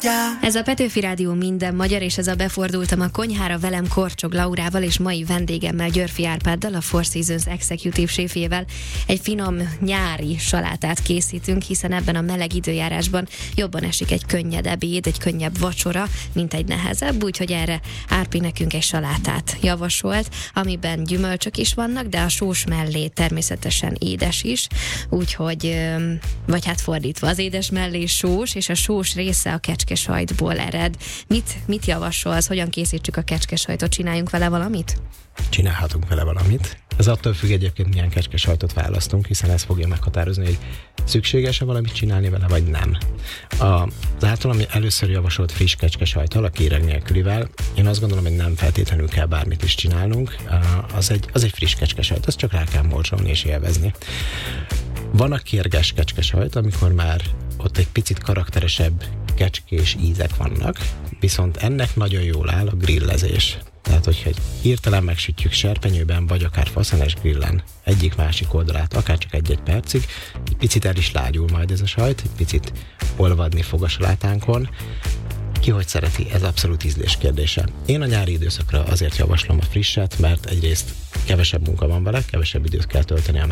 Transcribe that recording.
Ez a Petőfi Rádió minden magyar, és ez a Befordultam a konyhára velem Korcsog Laurával és mai vendégemmel Györfi Árpáddal, a Four Seasons Executive séfjével. Egy finom nyári salátát készítünk, hiszen ebben a meleg időjárásban jobban esik egy könnyed ebéd, egy könnyebb vacsora, mint egy nehezebb, úgyhogy erre Árpi nekünk egy salátát javasolt, amiben gyümölcsök is vannak, de a sós mellé természetesen édes is, úgyhogy, vagy hát fordítva, az édes mellé sós, és a sós része a kecskesajtból ered. Mit javasolsz, hogyan készítsük a kecskesajtot? Csináljunk vele valamit? Csinálhatunk vele valamit. Ez attól függ egyébként, milyen kecskesajtot választunk, hiszen ez fogja meghatározni, hogy szükséges-e valamit csinálni vele, vagy nem. Az általam először javasolt friss kecskesajttal, a kéreg nélkülivel, én azt gondolom, hogy nem feltétlenül kell bármit is csinálnunk. Az egy friss kecskesajt, azt csak rá kell morzsolni és élvezni. Van a kérges kecskesajt, amikor már ott egy picit karakteresebb kecskés ízek vannak, viszont ennek nagyon jól áll a grillezés. Tehát, hogyha hirtelen megsütjük serpenyőben, vagy akár faszones grillen egyik-másik oldalát, akár csak egy-egy percig, egy picit el is lágyul majd ez a sajt, egy picit olvadni fog a salátánkon. Ki hogy szereti, ez abszolút ízlés kérdése. Én a nyári időszakra azért javaslom a frisset, mert egyrészt kevesebb munka van vele, kevesebb időt kell tölteni a